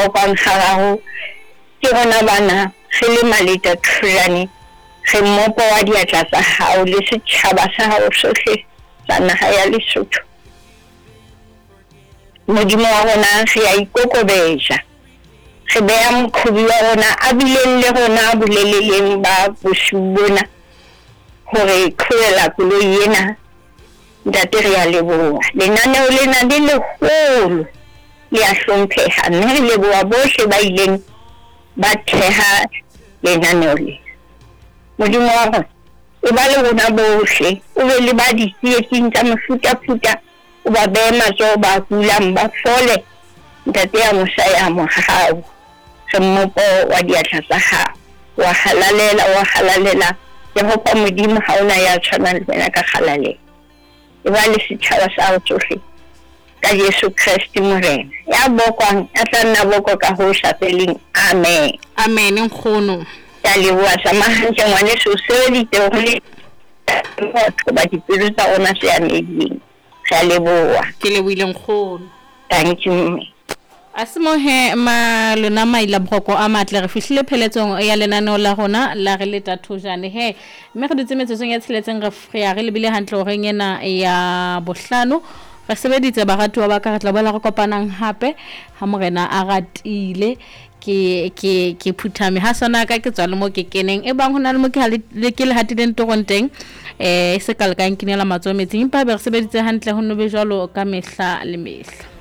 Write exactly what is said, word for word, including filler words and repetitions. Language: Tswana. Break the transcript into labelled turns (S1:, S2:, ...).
S1: bohlokwa haholo ke rona bana re le maleta thulane re mmopo wa diatla tsa hao le setjhaba sa hao sohle sa naha ya Lesotho. Modimo wa rona re a ikokobeja re beha mokgobi wa rona a bileng le rona boleleleng ba bosiu bona hore qhoela koloi ena ntate re a leboha. Lenaneo lena le leholo le a hlompheha, mme re leboha bohle ba ileng ba theha lenaneo lena. Modimo wa rona e ba le rona bohle, o be le ba ditsietsing tsa mefutafuta, o ba behe matsoho ba kulang ba fole ntate ya mosaya mo hao. Re mmopo wa diatla tsa hao wa halalela wa halalela Jehova Modimo ha ona ya tshwanang le wena ka halalela. E ba le setjhaba sa hao tsohle ka Jesu Kristi Morena ya bokwang a tla nna boko ka ho sa feleng. Amen.
S2: Amen nkgono.
S1: Ya leboha tsamahantse ngwaneso o sebeditse ho le batho ba dipelo tsa rona se a meding. Re a leboha.
S2: Ke lebohile nkgono.
S1: Thank you.
S2: Asimohe ma lona maila broko a matle re fihlile pheletsong ya lenaneo la rona la re leta thojane he mme re dutse metsetsong ya tsheletseng re fria re lebile hantle hore ngena ya bohlano re sebeditse baratuwa ba ka re tla bola re kopanang hape ha morena a ratile ke ke ke phuthame ha sona ka ke tswa le mo ke keneng e bang hona le mo ke le ke le hatileng toronteng eh se ka le ka nkinela matso metsing empa be re sebeditse hantle ho no be jwalo ka mehla le mehla.